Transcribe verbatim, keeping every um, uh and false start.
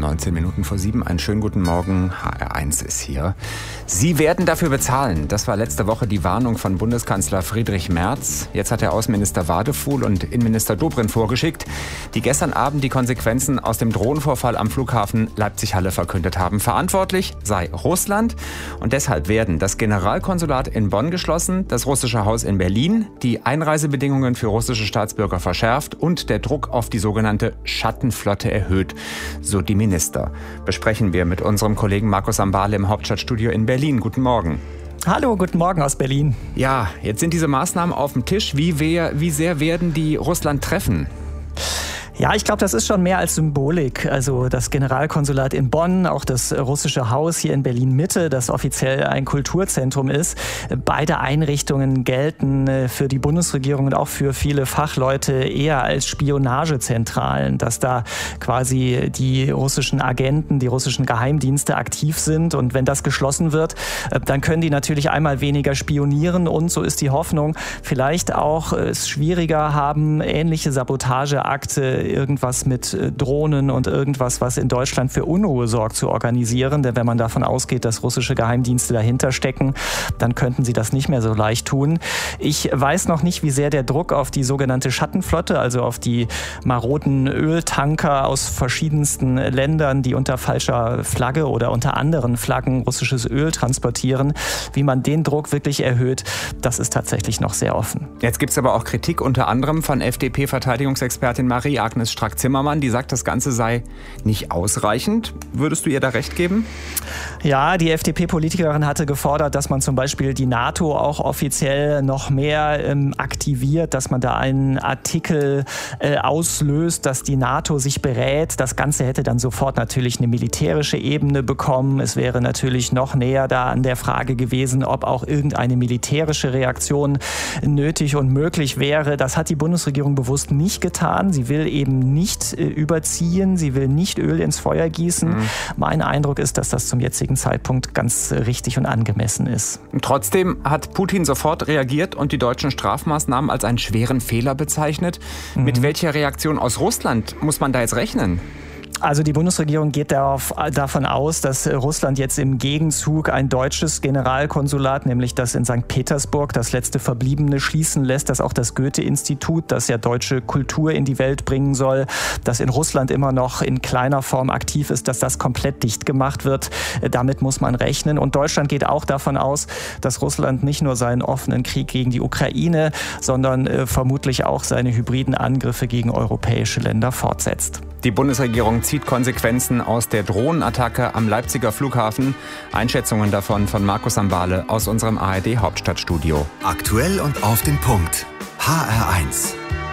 neunzehn Minuten vor sieben. Einen schönen guten Morgen. H R eins ist hier. Sie werden dafür bezahlen. Das war letzte Woche die Warnung von Bundeskanzler Friedrich Merz. Jetzt hat der Außenminister Wadefuhl und Innenminister Dobrindt vorgeschickt, die gestern Abend die Konsequenzen aus dem Drohnenvorfall am Flughafen Leipzig-Halle verkündet haben. Verantwortlich sei Russland. Und deshalb werden das Generalkonsulat in Bonn geschlossen, das russische Haus in Berlin, die Einreisebedingungen für russische Staatsbürger verschärft und der Druck auf die sogenannte Schattenflotte erhöht, so die Minister. Besprechen wir mit unserem Kollegen Markus Ambale im Hauptstadtstudio in Berlin. Guten Morgen. Hallo, guten Morgen aus Berlin. Ja, jetzt sind diese Maßnahmen auf dem Tisch. Wie, wer, wie sehr werden die Russland treffen? Ja, ich glaube, das ist schon mehr als Symbolik. Also das Generalkonsulat in Bonn, auch das russische Haus hier in Berlin-Mitte, das offiziell ein Kulturzentrum ist. Beide Einrichtungen gelten für die Bundesregierung und auch für viele Fachleute eher als Spionagezentralen, dass da quasi die russischen Agenten, die russischen Geheimdienste aktiv sind. Und wenn das geschlossen wird, dann können die natürlich einmal weniger spionieren und, so ist die Hoffnung, vielleicht auch es schwieriger haben, ähnliche Sabotageakte, irgendwas mit Drohnen und irgendwas, was in Deutschland für Unruhe sorgt, zu organisieren. Denn wenn man davon ausgeht, dass russische Geheimdienste dahinter stecken, dann könnten sie das nicht mehr so leicht tun. Ich weiß noch nicht, wie sehr der Druck auf die sogenannte Schattenflotte, also auf die maroden Öltanker aus verschiedensten Ländern, die unter falscher Flagge oder unter anderen Flaggen russisches Öl transportieren, wie man den Druck wirklich erhöht, das ist tatsächlich noch sehr offen. Jetzt gibt es aber auch Kritik unter anderem von F D P-Verteidigungsexpertin Marie-Agnes Strack-Zimmermann, die sagt, das Ganze sei nicht ausreichend. Würdest du ihr da recht geben? Ja, die F D P-Politikerin hatte gefordert, dass man zum Beispiel die NATO auch offiziell noch mehr ähm, aktiviert, dass man da einen Artikel äh, auslöst, dass die NATO sich berät. Das Ganze hätte dann sofort natürlich eine militärische Ebene bekommen. Es wäre natürlich noch näher da an der Frage gewesen, ob auch irgendeine militärische Reaktion nötig und möglich wäre. Das hat die Bundesregierung bewusst nicht getan. Sie will eben nicht äh, überziehen, sie will nicht Öl ins Feuer gießen. Mhm. Mein Eindruck ist, dass das zum jetzigen Zeitpunkt ganz richtig und angemessen ist. Trotzdem hat Putin sofort reagiert und die deutschen Strafmaßnahmen als einen schweren Fehler bezeichnet. Mhm. Mit welcher Reaktion aus Russland muss man da jetzt rechnen? Also die Bundesregierung geht darauf, davon aus, dass Russland jetzt im Gegenzug ein deutsches Generalkonsulat, nämlich das in Sankt Petersburg, das letzte Verbliebene, schließen lässt, dass auch das Goethe-Institut, das ja deutsche Kultur in die Welt bringen soll, das in Russland immer noch in kleiner Form aktiv ist, dass das komplett dicht gemacht wird. Damit muss man rechnen. Und Deutschland geht auch davon aus, dass Russland nicht nur seinen offenen Krieg gegen die Ukraine, sondern äh, vermutlich auch seine hybriden Angriffe gegen europäische Länder fortsetzt. Die Bundesregierung zieht Konsequenzen aus der Drohnenattacke am Leipziger Flughafen. Einschätzungen davon von Markus Ambale aus unserem A R D Hauptstadtstudio. Aktuell und auf den Punkt. H R eins.